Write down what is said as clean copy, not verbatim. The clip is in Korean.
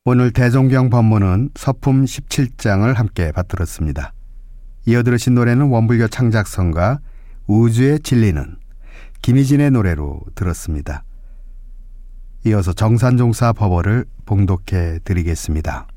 오늘 대종경 법문은 서품 17장을 함께 받들었습니다. 이어 들으신 노래는 원불교 창작성가 우주의 진리는 김희진의 노래로 들었습니다. 이어서 정산종사 법어를 봉독해 드리겠습니다.